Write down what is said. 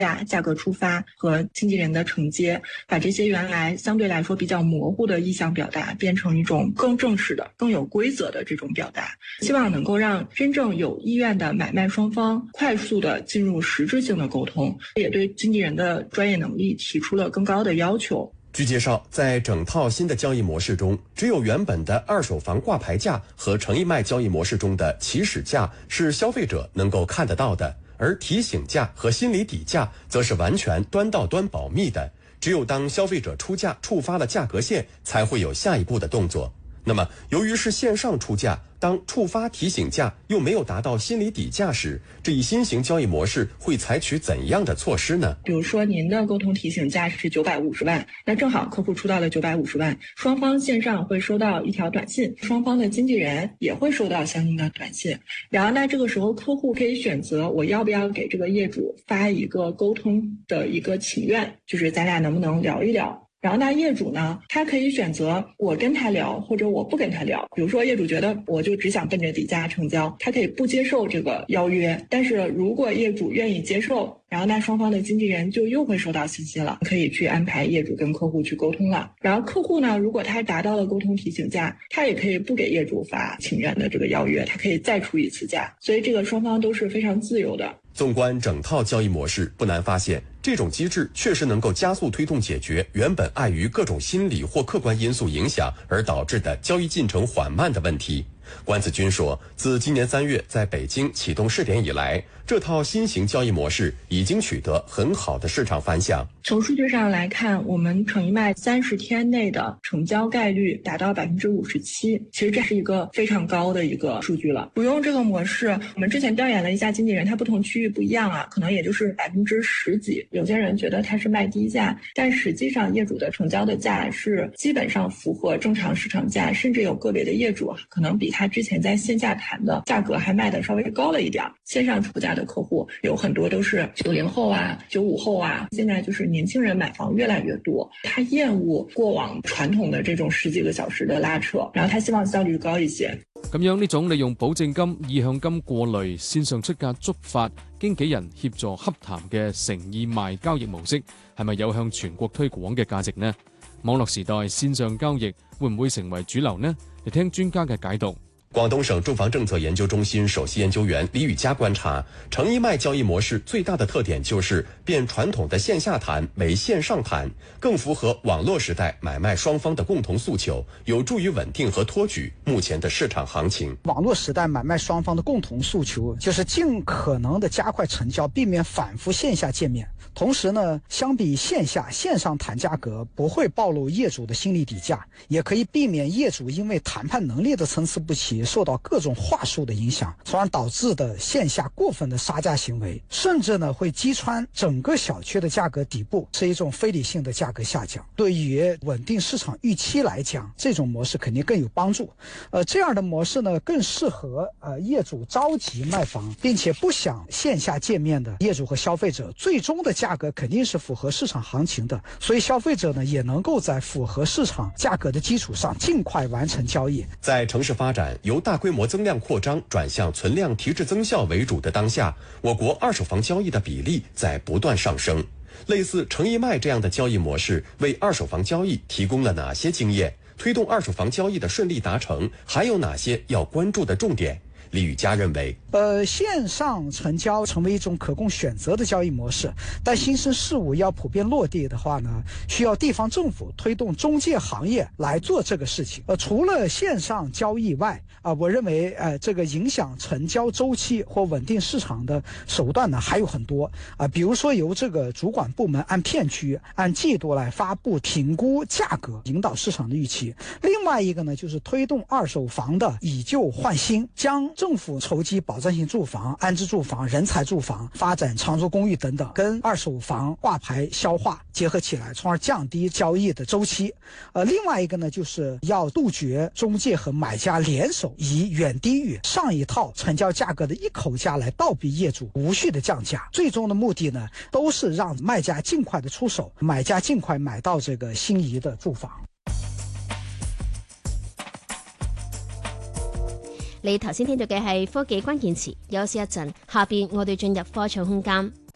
价格出发和经纪人的承接，把这些原来相对来说比较模糊的意向表达变成一种更正式的、更有规则的这种表达，希望能够让真正有意愿的买卖双方快速的进入实质性的沟通，也对经纪人的专业能力提出了更高的要求。 据介绍，在整套新的交易模式中，只有原本的二手房挂牌价和诚意卖交易模式中的起始价是消费者能够看得到的，而提醒价和心理底价则是完全端到端保密的，只有当消费者出价触发了价格线，才会有下一步的动作。那么由于是线上出价，当触发提醒价又没有达到心理底价时，这一新型交易模式会采取怎样的措施呢？ 比如说您的沟通提醒价是950万，那正好客户出到了950万，双方线上会收到一条短信，双方的经纪人也会收到相应的短信。然后那这个时候客户可以选择我要不要给这个业主发一个沟通的一个请愿，就是咱俩能不能聊一聊。然后那业主呢，他可以选择我跟他聊，或者我不跟他聊。比如说业主觉得我就只想奔着底价成交，他可以不接受这个邀约。但是如果业主愿意接受，然后那双方的经纪人就又会收到信息了，可以去安排业主跟客户去沟通了。然后客户呢，如果他达到了沟通提醒价，他也可以不给业主发请愿的这个邀约，他可以再出一次价。所以这个双方都是非常自由的。 纵观整套交易模式，不难发现，这种机制确实能够加速推动解决原本碍于各种心理或客观因素影响而导致的交易进程缓慢的问题。关子军说，自今年3月在北京启动试点以来，这套新型交易模式已经取得很好的市场反响。 从数据上来看，我们诚意卖30天内的成交概率达到57%，其实这是一个非常高的一个数据了。不用这个模式，我们之前调研了一下经纪人，他不同区域不一样啊，可能也就是10%几。有些人觉得他是卖低价，但实际上业主的成交的价是基本上符合正常市场价，甚至有个别的业主可能比他之前在线下谈的价格还卖的稍微高了一点。线上出价的客户有很多都是90后啊、95后啊，现在就是年轻人买房越来越多，他厌恶過往傳統嘅這種10幾個小時的拉扯，然後他希望效率高一些。 咁樣呢種利用保證金、意向金過濾、線上出價觸發、經紀人協助洽談嘅誠意賣交易模式，係咪有向全國推廣嘅價值呢？網絡時代線上交易會唔會成為主流呢？嚟聽專家嘅解讀。 廣東省住房政策研究中心首席研究員李宇嘉觀察，誠意賣交易模式最大的特點就是變傳統的線下談為線上談，更符合網絡時代買賣雙方的共同訴求，有助於穩定和托舉目前的市場行情。 網絡時代買賣雙方的共同訴求就是盡可能的加快成交，避免反覆線下見面。同時呢，相比線下，線上談價格不會暴露業主的心理底價，也可以避免業主因為談判能力的參差不齊受到各種話術的影響，從而導致的線下過分的殺價行為，甚至呢會擊穿整個小區的價格底部，是一種非理性的價格下降。對於穩定市場預期來講，這種模式肯定更有幫助。這樣的模式呢更適合業主着急賣房，並且不想線下見面的業主和消費者，最終的價格肯定是符合市場行情的，所以消費者呢也能夠在符合市場價格的基礎上盡快完成交易。 在城市發展由大規模增量擴張轉向存量提質增效為主的當下，我國二手房交易的比例在不斷上升。類似誠意賣這樣的交易模式為二手房交易提供了哪些經驗？推動二手房交易的順利達成還有哪些要關注的重點？李宇嘉認為， 線上成交成為一種可供選擇的交易模式，但新生事物要普遍落地的話呢，需要地方政府推動中介行業來做這個事情。除了線上交易外，我認為這個影響成交週期或穩定市場的手段呢還有很多比如說由這個主管部門按片區、按季度來發布評估價格，引導市場的預期。另外一個呢，就是推動二手房的以舊換新，將政府籌集保障性住房、安置住房、人才住房、發展長租公寓等等，跟二手房掛牌消化結合起來，從而降低交易的週期。另外一個呢，就是要杜絕中介和買家聯手，以遠低於上一套成交價格的一口價來倒逼業主無序的降價。最終的目的呢，都是讓賣家盡快的出手，買家盡快買到這個心儀的住房。 你頭先聽到嘅係科技關鍵詞，休息一陣，下邊我哋進入科創空間。